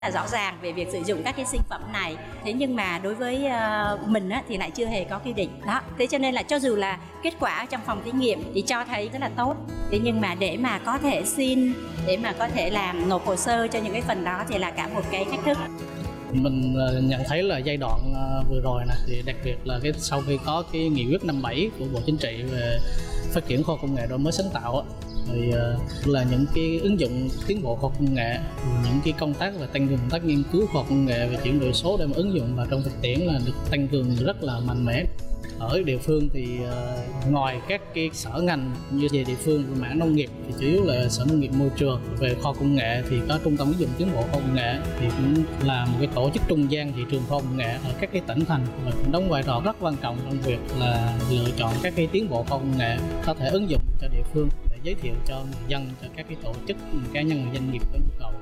là rõ ràng về việc sử dụng các cái sinh phẩm này. Thế nhưng mà đối với mình thì lại chưa hề có quy định đó. Thế cho nên là cho dù là kết quả trong phòng thí nghiệm thì cho thấy rất là tốt, thế nhưng mà để mà có thể xin, để mà có thể làm nộp hồ sơ cho những cái phần đó thì là cả một cái thách thức. Mình nhận thấy là giai đoạn vừa rồi này thì đặc biệt là sau khi có cái nghị quyết 57 của Bộ Chính trị về phát triển khoa công nghệ đổi mới sáng tạo thì là những cái ứng dụng tiến bộ khoa học công nghệ, những cái công tác và tăng cường công tác nghiên cứu khoa học công nghệ và chuyển đổi số để mà ứng dụng vào trong thực tiễn là được tăng cường rất là mạnh mẽ. Ở địa phương thì ngoài các cái sở ngành như về địa phương về mảng nông nghiệp thì chủ yếu là Sở Nông nghiệp Môi trường, về khoa công nghệ thì có Trung tâm ứng dụng tiến bộ khoa công nghệ thì cũng là một cái tổ chức trung gian thị trường khoa công nghệ ở các cái tỉnh thành và cũng đóng vai trò rất quan trọng trong việc là lựa chọn các cái tiến bộ khoa công nghệ có thể ứng dụng cho địa phương để giới thiệu cho người dân, cho các cái tổ chức cá nhân và doanh nghiệp có nhu cầu.